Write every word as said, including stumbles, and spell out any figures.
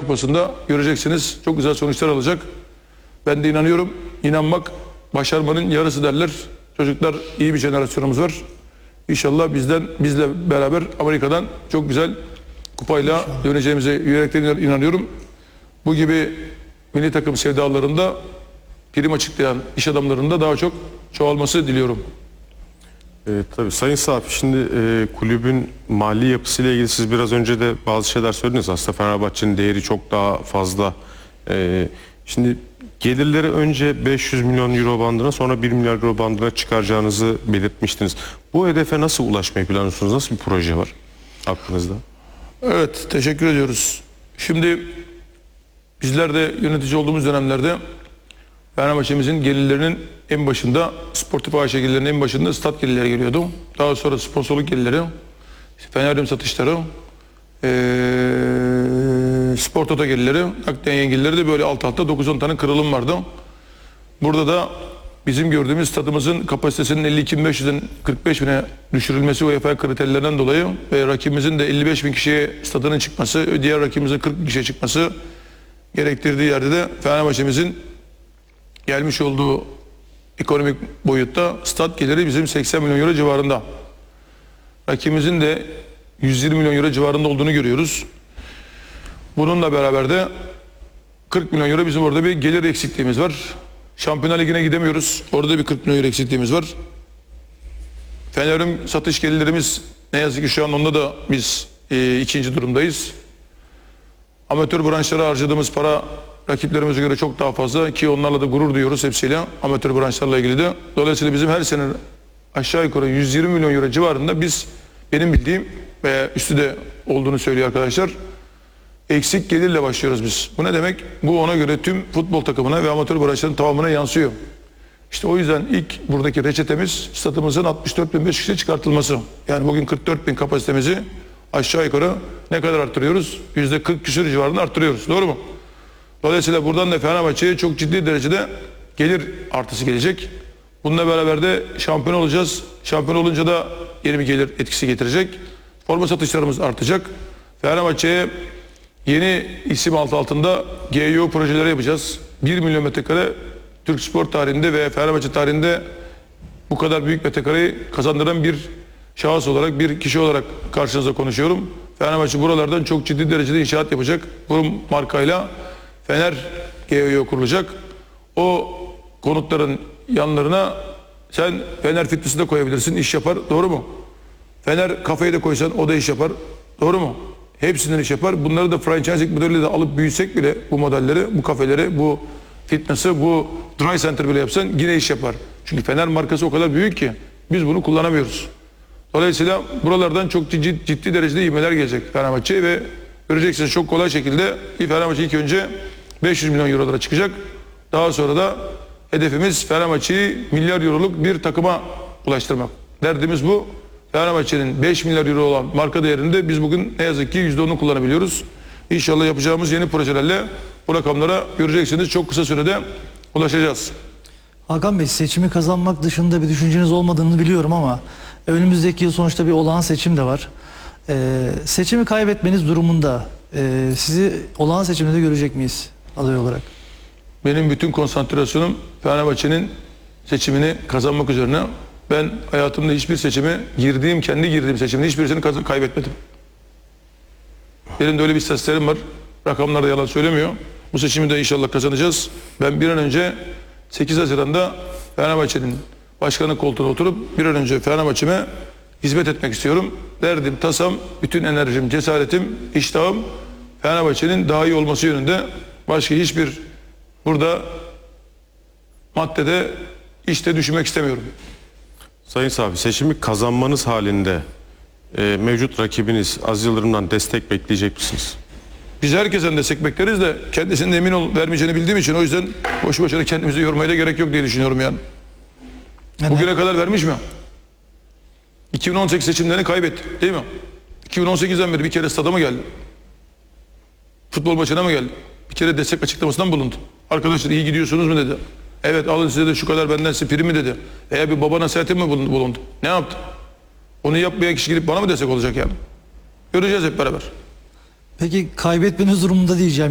Kupası'nda göreceksiniz. Çok güzel sonuçlar alacak. Ben de inanıyorum. İnanmak başarmanın yarısı derler. Çocuklar, iyi bir jenerasyonumuz var. İnşallah bizden, bizle beraber Amerika'dan çok güzel kupayla İnşallah döneceğimize yürekten inanıyorum. Bu gibi milli takım sevdalarında prim açıklayan iş adamlarında daha çok çoğalması diliyorum. E, tabii Sayın Safi, şimdi e, kulübün mali yapısıyla ilgili siz biraz önce de bazı şeyler söylediniz. Aslında Fenerbahçe'nin değeri çok daha fazla. E, şimdi gelirleri önce beş yüz milyon euro bandına, sonra bir milyar euro bandına çıkaracağınızı belirtmiştiniz. Bu hedefe nasıl ulaşmayı planlıyorsunuz? Nasıl bir proje var aklınızda? Evet, teşekkür ediyoruz. Şimdi bizler de yönetici olduğumuz dönemlerde Fenerbahçe'mizin gelirlerinin en başında, sportif ağaç gelirlerinin en başında stat gelirleri geliyordu. Daha sonra sponsorluk gelirleri, Feneryum satışları, ee, spor toto gelirleri, nakliye gelirleri de böyle alt alta dokuz on tane kırılım vardı. Burada da bizim gördüğümüz stadımızın kapasitesinin elli iki bin beş yüzden kırk beş bine düşürülmesi UEFA kriterlerinden dolayı ve rakibimizin de elli beş bin kişiye stadının çıkması, diğer rakibimizin kırk bin kişiye çıkması gerektirdiği yerde de Fenerbahçe'mizin gelmiş olduğu ekonomik boyutta stat geliri bizim seksen milyon euro civarında. Rakibimizin de yüz yirmi milyon euro civarında olduğunu görüyoruz. Bununla beraber de kırk milyon euro bizim orada bir gelir eksikliğimiz var. Şampiyonlar Ligi'ne gidemiyoruz. Orada bir kırk milyon euro eksikliğimiz var. Fenerbahçe satış gelirlerimiz ne yazık ki şu an onda da biz e, ikinci durumdayız. Amatör branşlara harcadığımız para rakiplerimize göre çok daha fazla ki onlarla da gurur duyuyoruz hepsiyle, amatör branşlarla ilgili de. Dolayısıyla bizim her sene aşağı yukarı yüz yirmi milyon euro civarında biz, benim bildiğim veya üstü de olduğunu söylüyor arkadaşlar, eksik gelirle başlıyoruz biz. Bu ne demek? Bu ona göre tüm futbol takımına ve amatör branşların tamamına yansıyor. İşte o yüzden ilk buradaki reçetemiz statımızın altmış dört bin beş yüze çıkartılması. Yani bugün kırk dört bin kapasitemizi aşağı yukarı ne kadar arttırıyoruz? yüzde kırk küsur civarında arttırıyoruz. Doğru mu? Dolayısıyla buradan da Fenerbahçe'ye çok ciddi derecede gelir artısı gelecek. Bununla beraber de şampiyon olacağız. Şampiyon olunca da yeni bir gelir etkisi getirecek. Forma satışlarımız artacak. Fenerbahçe'ye yeni isim altı altında G Y O projeleri yapacağız. bir milyon metrekare Türk spor tarihinde ve Fenerbahçe tarihinde bu kadar büyük metrekareyi kazandıran bir şahıs olarak, bir kişi olarak karşınızda konuşuyorum. Fenerbahçe buralardan çok ciddi derecede inşaat yapacak. Bu markayla Fener G Y O kurulacak. O konutların yanlarına sen Fener Fitness'i de koyabilirsin, iş yapar. Doğru mu? Fener kafeyi de koysan o da iş yapar. Doğru mu? Hepsinden iş yapar. Bunları da franchising modeliyle de alıp büyüsek bile bu modelleri, bu kafeleri, bu fitness'ı, bu dry center bile yapsan yine iş yapar. Çünkü Fener markası o kadar büyük ki biz bunu kullanamıyoruz. Dolayısıyla buralardan çok ciddi, ciddi derecede ivmeler gelecek Fenerbahçe'ye ve göreceksiniz çok kolay şekilde bir Fenerbahçe ilk önce beş yüz milyon eurolara çıkacak. Daha sonra da hedefimiz Fenerbahçe'yi milyar euroluk bir takıma ulaştırmak. Derdimiz bu. Fenerbahçe'nin beş milyar euro olan marka değerinde biz bugün ne yazık ki yüzde onu kullanabiliyoruz. İnşallah yapacağımız yeni projelerle bu rakamlara göreceksiniz çok kısa sürede ulaşacağız. Hakan Bey, seçimi kazanmak dışında bir düşünceniz olmadığını biliyorum ama önümüzdeki yıl sonuçta bir olağan seçim de var. Ee, seçimi kaybetmeniz durumunda e, sizi olağan seçimde de görecek miyiz aday olarak? Benim bütün konsantrasyonum Fenerbahçe'nin seçimini kazanmak üzerine. Ben hayatımda hiçbir seçimi, girdiğim, kendi girdiğim seçimin hiçbirisini kaybetmedim. Benim de öyle bir istatistiklerim var. Rakamlar da yalan söylemiyor. Bu seçimi de inşallah kazanacağız. Ben bir an önce sekiz Haziran'da Fenerbahçe'nin başkanı koltuğuna oturup bir an önce Fenerbahçe'me hizmet etmek istiyorum. Derdim, tasam, bütün enerjim, cesaretim, iştahım Fenerbahçe'nin daha iyi olması yönünde. Başka hiçbir burada maddede, işte düşünmek istemiyorum. Sayın Safi, seçimi kazanmanız halinde e, mevcut rakibiniz Aziz Yıldırım'dan destek bekleyecek misiniz? Biz herkesten destek bekleriz de kendisinin emin ol vermeyeceğini bildiğim için o yüzden boşu boşuna kendimizi yormaya da gerek yok diye düşünüyorum yani. Neden? Bugüne kadar vermiş mi? iki bin on sekiz seçimlerini kaybetti değil mi? iki bin on sekizden beri bir kere stada mı geldi? Futbol maçına mı geldi? Bir kere destek açıklamasından bulundu. Arkadaşlar iyi gidiyorsunuz mu dedi. Evet alın size de şu kadar benden size prim mi dedi. Veya bir baba nasihatim mi bulundu? Ne yaptı? Onu yapmayan kişi gelip bana mı destek olacak yani? Göreceğiz hep beraber. Peki kaybetmeniz durumunda diyeceğim.